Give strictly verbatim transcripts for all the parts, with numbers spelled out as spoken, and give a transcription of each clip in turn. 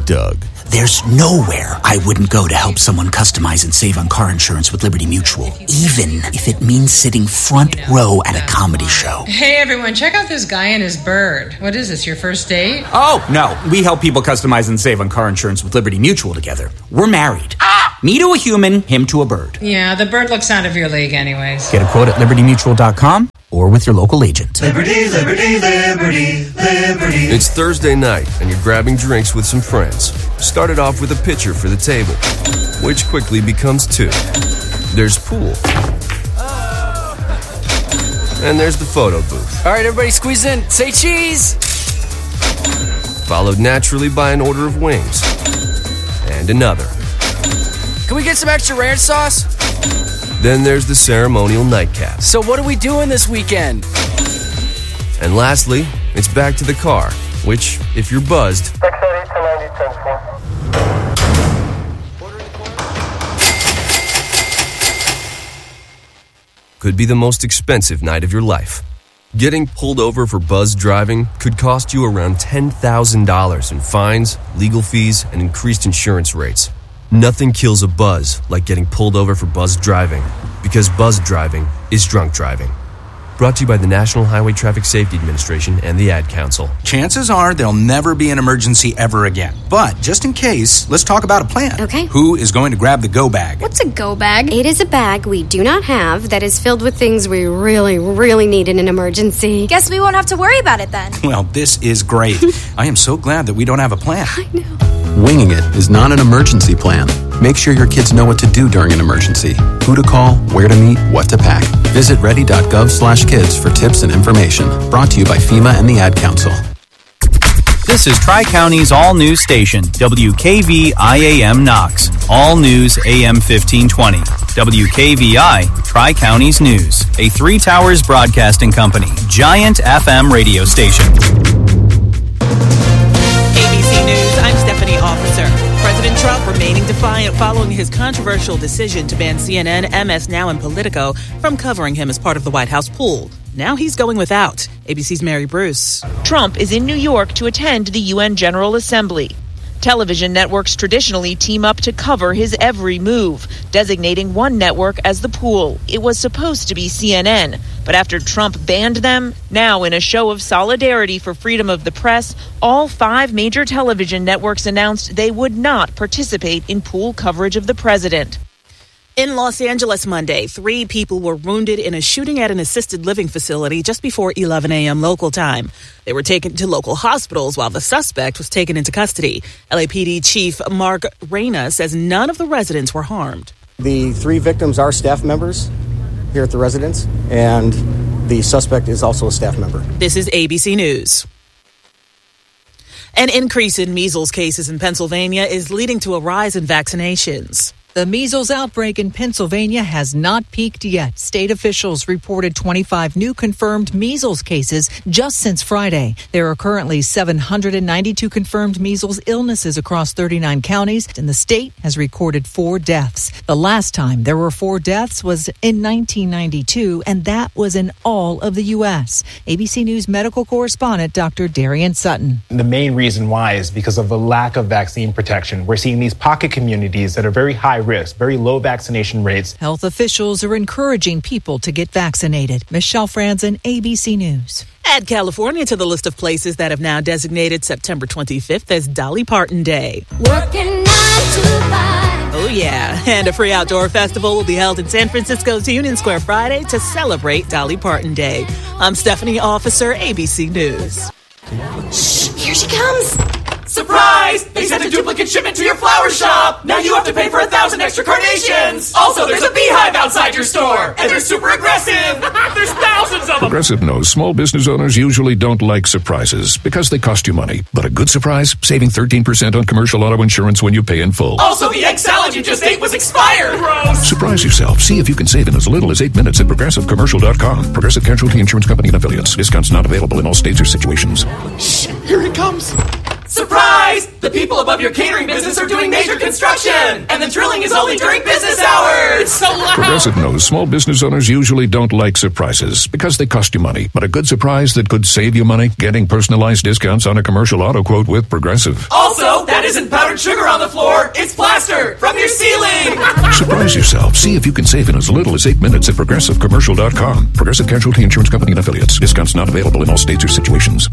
Doug. There's nowhere I wouldn't go to help someone customize and save on car insurance with Liberty Mutual, even if it means sitting front row at a comedy show. Hey, everyone, check out this guy and his bird. What is this, your first date? Oh, no. We help people customize and save on car insurance with Liberty Mutual together. We're married. Ah! Me to a human, him to a bird. Yeah, the bird looks out of your league anyways. Get a quote at liberty mutual dot com or with your local agent. Liberty, liberty, liberty, liberty. It's Thursday night, and you're grabbing drinks with some friends. Started off with a pitcher for the table, which quickly becomes two. There's pool. And there's the photo booth. All right, everybody squeeze in. Say cheese! Followed naturally by an order of wings. And another. Can we get some extra ranch sauce? Then there's the ceremonial nightcap. So what are we doing this weekend? And lastly, it's back to the car, which, if you're buzzed, could be the most expensive night of your life. Getting pulled over for buzzed driving could cost you around ten thousand dollars in fines, legal fees, and increased insurance rates. Nothing kills a buzz like getting pulled over for buzzed driving, because buzzed driving is drunk driving. Brought to you by the National Highway Traffic Safety Administration and the Ad Council. Chances are there'll never be an emergency ever again. But just in case, let's talk about a plan. Okay. Who is going to grab the go bag? What's a go bag? It is a bag we do not have that is filled with things we really, really need in an emergency. Guess we won't have to worry about it then. Well, this is great. I am so glad that we don't have a plan. I know. Winging it is not an emergency plan. Make sure your kids know what to do during an emergency, who to call, where to meet, what to pack. Visit ready.gov slash kids for tips and information. Brought to you by FEMA and the Ad Council. This is Tri-County's all-news station, W K V I A M Knox. All news A M fifteen twenty. W K V I, Tri-County's News. A Three Towers Broadcasting Company, giant F M radio station. A B C News, I'm Stephanie Officer. President Trump remaining defiant following his controversial decision to ban C N N, M S Now, and Politico from covering him as part of the White House pool. Now he's going without. A B C's Mary Bruce. Trump is in New York to attend the U N General Assembly. Television networks traditionally team up to cover his every move, designating one network as the pool. It was supposed to be C N N, but after Trump banned them, now in a show of solidarity for freedom of the press, all five major television networks announced they would not participate in pool coverage of the president. In Los Angeles Monday, three people were wounded in a shooting at an assisted living facility just before eleven a.m. local time. They were taken to local hospitals while the suspect was taken into custody. L A P D Chief Mark Reyna says none of the residents were harmed. The three victims are staff members here at the residence, and the suspect is also a staff member. This is A B C News. An increase in measles cases in Pennsylvania is leading to a rise in vaccinations. The measles outbreak in Pennsylvania has not peaked yet. State officials reported twenty-five new confirmed measles cases just since Friday. There are currently seven hundred ninety-two confirmed measles illnesses across thirty-nine counties, and the state has recorded four deaths. The last time there were four deaths was in nineteen ninety-two, and that was in all of the U S. A B C News medical correspondent Doctor Darian Sutton. The main reason why is because of the lack of vaccine protection. We're seeing these pocket communities that are very high risk, very low vaccination rates. Health officials are encouraging people to get vaccinated. Michelle Franzen, A B C News. Add California to the list of places that have now designated September twenty-fifth as Dolly Parton Day. Working nine to five. Oh yeah, and a free outdoor festival will be held in San Francisco's Union Square Friday to celebrate Dolly Parton Day. I'm Stephanie Officer, A B C News. Shh, here she comes. Surprise! They sent a duplicate shipment to your flower shop! Now you have to pay for a thousand extra carnations! Also, there's a beehive outside your store! And they're super aggressive! There's thousands of them! Progressive knows small business owners usually don't like surprises because they cost you money. But a good surprise? Saving thirteen percent on commercial auto insurance when you pay in full. Also, the egg salad you just ate was expired! Gross! Surprise yourself. See if you can save in as little as eight minutes at progressive commercial dot com. Progressive Casualty Insurance Company and Affiliates. Discounts not available in all states or situations. Shh! Here it comes! Surprise! The people above your catering business are doing major construction, and the drilling is only during business hours. It's so loud. Progressive knows small business owners usually don't like surprises because they cost you money. But a good surprise that could save you money, getting personalized discounts on a commercial auto quote with Progressive. Also, that isn't powdered sugar on the floor. It's plaster from your ceiling. Surprise yourself. See if you can save in as little as eight minutes at progressive commercial dot com. Progressive Casualty Insurance Company and Affiliates. Discounts not available in all states or situations.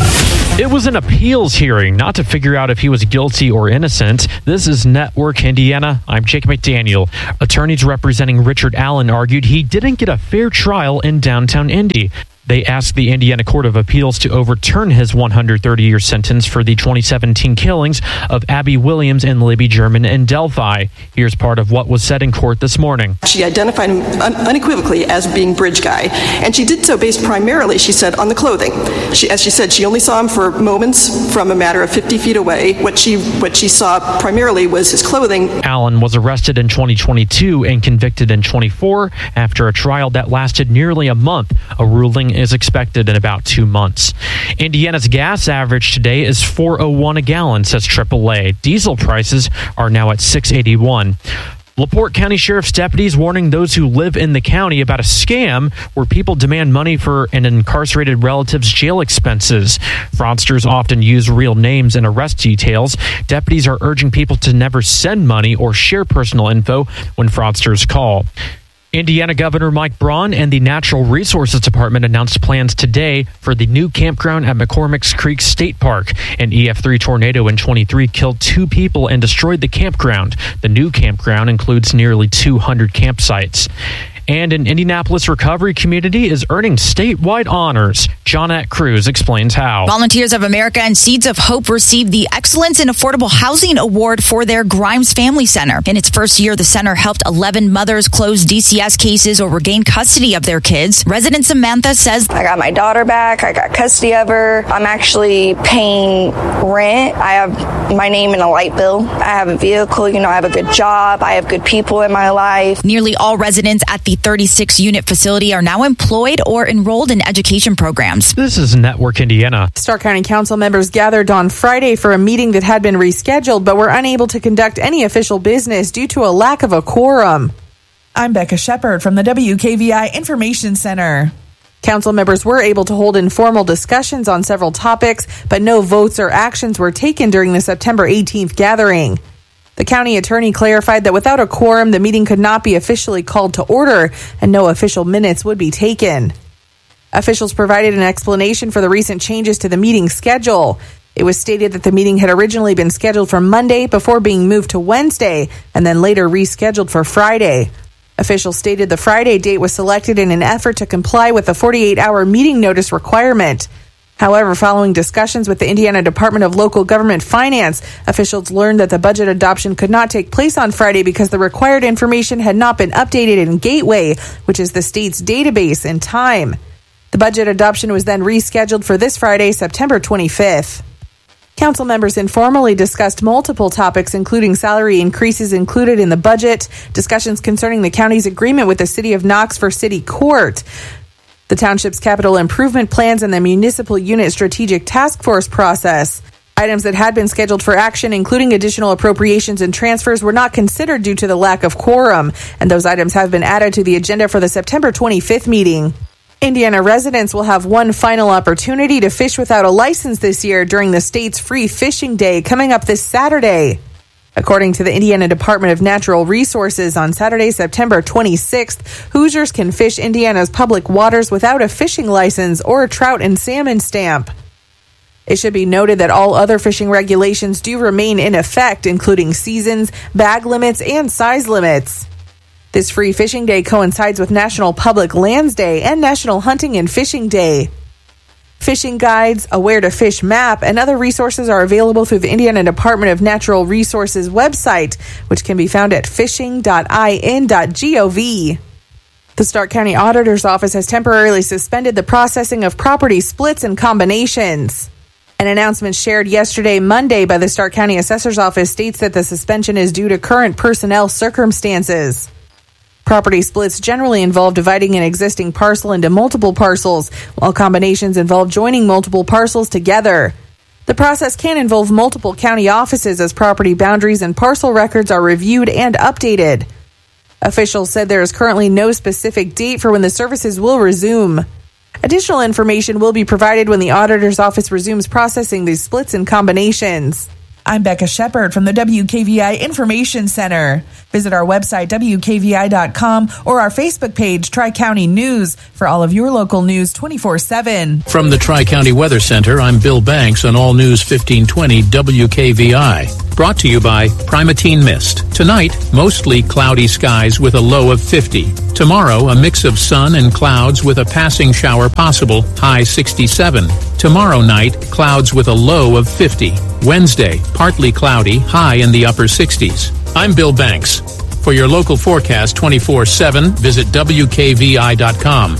It was an appeals hearing, not to figure out if he was guilty or innocent. This is Network Indiana. I'm Jake McDaniel. Attorneys representing Richard Allen argued he didn't get a fair trial in downtown Indy. They asked the Indiana Court of Appeals to overturn his one hundred thirty year sentence for the twenty seventeen killings of Abby Williams and Libby German in Delphi. Here's part of what was said in court this morning. She identified him un- unequivocally as being Bridge Guy, and she did so based primarily, she said, on the clothing. She, as she said, she only saw him for moments from a matter of fifty feet away. What she what she saw primarily was his clothing. Allen was arrested in twenty twenty-two and convicted in twenty-four after a trial that lasted nearly a month. A ruling is expected in about two months. Indiana's gas average today is four oh one a gallon, says triple A. Diesel prices are now at six eighty-one. LaPorte County Sheriff's deputies warning those who live in the county about a scam where people demand money for an incarcerated relative's jail expenses. Fraudsters often use real names and arrest details. Deputies are urging people to never send money or share personal info when fraudsters call. Indiana Governor Mike Braun and the Natural Resources Department announced plans today for the new campground at McCormick's Creek State Park. An E F three tornado in twenty-three killed two people and destroyed the campground. The new campground includes nearly two hundred campsites. And an Indianapolis recovery community is earning statewide honors. Johnette Cruz explains how. Volunteers of America and Seeds of Hope received the Excellence in Affordable Housing Award for their Grimes Family Center. In its first year, the center helped eleven mothers close D C S cases or regain custody of their kids. Resident Samantha says, I got my daughter back. I got custody of her. I'm actually paying rent. I have my name in a light bill. I have a vehicle. You know, I have a good job. I have good people in my life. Nearly all residents at the thirty-six unit facility are now employed or enrolled in education programs. This is Network Indiana. Stark County Council members gathered on Friday for a meeting that had been rescheduled but were unable to conduct any official business due to a lack of a quorum. I'm Becca Shepard from the W K V I Information Center. Council members were able to hold informal discussions on several topics, but no votes or actions were taken during the September eighteenth gathering. The county attorney clarified that without a quorum, the meeting could not be officially called to order and no official minutes would be taken. Officials provided an explanation for the recent changes to the meeting schedule. It was stated that the meeting had originally been scheduled for Monday before being moved to Wednesday and then later rescheduled for Friday. Officials stated the Friday date was selected in an effort to comply with the forty-eight hour meeting notice requirement. However, following discussions with the Indiana Department of Local Government Finance, officials learned that the budget adoption could not take place on Friday because the required information had not been updated in Gateway, which is the state's database, in time. The budget adoption was then rescheduled for this Friday, September twenty-fifth. Council members informally discussed multiple topics, including salary increases included in the budget, discussions concerning the county's agreement with the City of Knox for City Court, the township's capital improvement plans, and the municipal unit strategic task force process. Items that had been scheduled for action, including additional appropriations and transfers, were not considered due to the lack of quorum, and those items have been added to the agenda for the September twenty-fifth meeting. Indiana residents will have one final opportunity to fish without a license this year during the state's Free Fishing Day coming up this Saturday. According to the Indiana Department of Natural Resources, on Saturday, September twenty-sixth, Hoosiers can fish Indiana's public waters without a fishing license or a trout and salmon stamp. It should be noted that all other fishing regulations do remain in effect, including seasons, bag limits, and size limits. This Free Fishing Day coincides with National Public Lands Day and National Hunting and Fishing Day. Fishing guides, a where to fish map, and other resources are available through the Indiana Department of Natural Resources website, which can be found at fishing dot I N dot gov. The Stark County Auditor's Office has temporarily suspended the processing of property splits and combinations. An announcement shared yesterday, Monday, by the Stark County Assessor's Office states that the suspension is due to current personnel circumstances. Property splits generally involve dividing an existing parcel into multiple parcels, while combinations involve joining multiple parcels together. The process can involve multiple county offices as property boundaries and parcel records are reviewed and updated. Officials said there is currently no specific date for when the services will resume. Additional information will be provided when the auditor's office resumes processing these splits and combinations. I'm Becca Shepard from the W K V I Information Center. Visit our website, W K V I dot com, or our Facebook page, Tri-County News, for all of your local news twenty-four seven. From the Tri-County Weather Center, I'm Bill Banks on All News fifteen twenty W K V I. Brought to you by Primatene Mist. Tonight, mostly cloudy skies with a low of fifty. Tomorrow, a mix of sun and clouds with a passing shower possible, high sixty-seven. Tomorrow night, clouds with a low of fifty. Wednesday, partly cloudy, high in the upper sixties. I'm Bill Banks. For your local forecast twenty-four seven, visit W K V I dot com.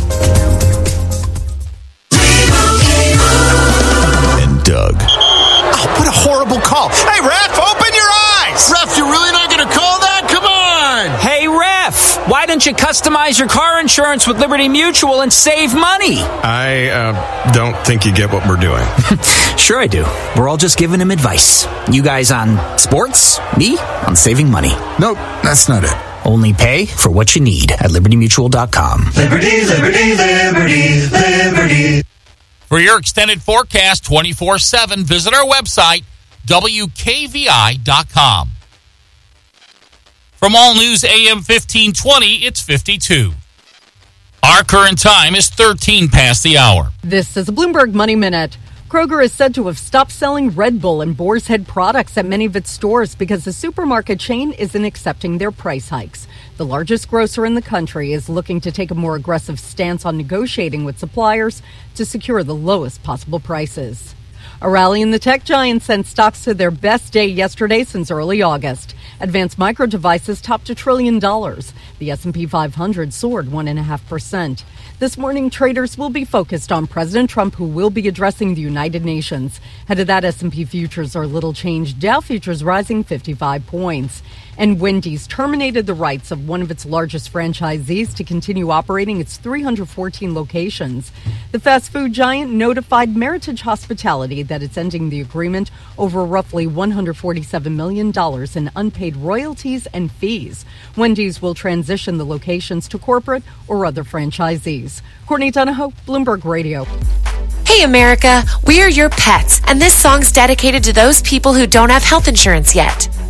And Doug. Oh, what a horrible call. Hey, ref, open your eyes! Ref, you're really not going to call that? Come on! Hey, ref, why don't you customize your car insurance with Liberty Mutual and save money? I uh, don't think you get what we're doing. Sure I do. We're all just giving him advice. You guys on sports, me on saving money. Nope, that's not it. Only pay for what you need at liberty mutual dot com. Liberty, liberty, liberty, liberty. For your extended forecast twenty-four seven, visit our website, W K V I dot com. From All News A M fifteen twenty, it's fifty-two. Our current time is thirteen past the hour. This is a Bloomberg Money Minute. Kroger is said to have stopped selling Red Bull and Boar's Head products at many of its stores because the supermarket chain isn't accepting their price hikes. The largest grocer in the country is looking to take a more aggressive stance on negotiating with suppliers to secure the lowest possible prices. A rally in the tech giants sent stocks to their best day yesterday since early August. Advanced Micro Devices topped a trillion dollars. The S and P five hundred soared one point five percent. This morning, traders will be focused on President Trump, who will be addressing the United Nations. Ahead of that, S and P futures are little changed. Dow futures rising fifty-five points. And Wendy's terminated the rights of one of its largest franchisees to continue operating its three hundred fourteen locations. The fast food giant notified Meritage Hospitality that it's ending the agreement over roughly one hundred forty-seven million dollars in unpaid royalties and fees. Wendy's will transition the locations to corporate or other franchisees. Courtney Donahoe, Bloomberg Radio. Hey America, we are your pets, and this song's dedicated to those people who don't have health insurance yet.